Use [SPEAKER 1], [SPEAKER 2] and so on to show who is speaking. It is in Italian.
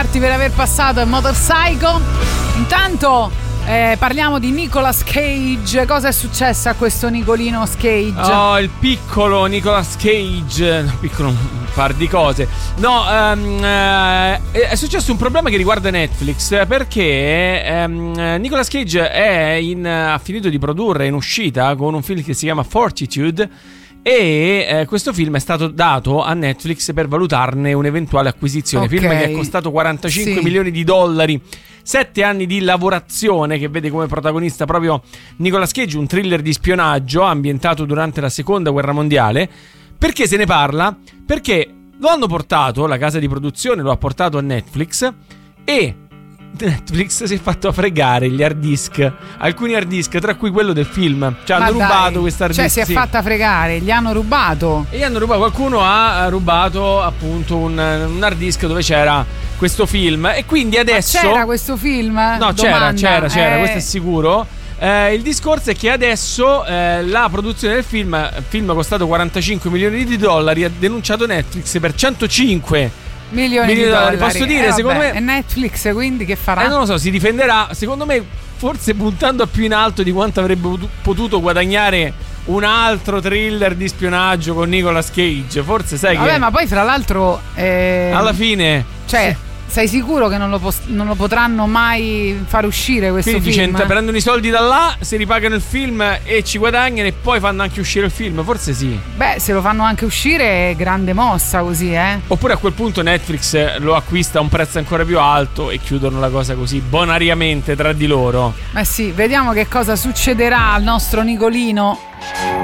[SPEAKER 1] Per aver passato Motorcycle. Intanto parliamo di Nicolas Cage. Cosa è successo a questo Nicolino Cage?
[SPEAKER 2] Oh, il piccolo Nicolas Cage. Piccolo, un par di cose. No, è successo un problema che riguarda Netflix, perché Nicolas Cage ha finito di produrre, in uscita con un film che si chiama Fortitude. E questo film è stato dato a Netflix per valutarne un'eventuale acquisizione. Film che è costato 45 milioni di dollari, 7 anni di lavorazione, che vede come protagonista proprio Nicolas Cage, un thriller di spionaggio ambientato durante la seconda guerra mondiale. Perché se ne parla? Perché lo hanno portato, la casa di produzione lo ha portato a Netflix, e Netflix si è fatto fregare gli hard disk, alcuni hard disk, tra cui quello del film. Cioè hanno rubato questa hard disk.
[SPEAKER 1] Cioè si è fatta fregare, gli hanno rubato.
[SPEAKER 2] E gli hanno rubato, qualcuno ha rubato appunto un hard disk dove c'era questo film. E quindi adesso...
[SPEAKER 1] Ma c'era questo film?
[SPEAKER 2] No, c'era, questo è sicuro. Il discorso è che adesso la produzione del film costato 45 milioni di dollari, ha denunciato Netflix per 105 milioni di dollari. Posso dire, secondo me
[SPEAKER 1] è Netflix, quindi che farà?
[SPEAKER 2] Non lo so, si difenderà. Secondo me, forse puntando a più in alto di quanto avrebbe potuto guadagnare un altro thriller di spionaggio con Nicolas Cage. Forse sai che...
[SPEAKER 1] ma poi fra l'altro
[SPEAKER 2] alla fine,
[SPEAKER 1] cioè, sei sicuro che non lo potranno mai far uscire questo
[SPEAKER 2] quindi
[SPEAKER 1] film?
[SPEAKER 2] Prendono i soldi da là, si ripagano il film e ci guadagnano, e poi fanno anche uscire il film. Forse sì. Beh,
[SPEAKER 1] se lo fanno anche uscire è grande mossa così,
[SPEAKER 2] Oppure a quel punto Netflix lo acquista a un prezzo ancora più alto e chiudono la cosa così bonariamente tra di loro.
[SPEAKER 1] Sì, vediamo che cosa succederà al nostro Nicolino.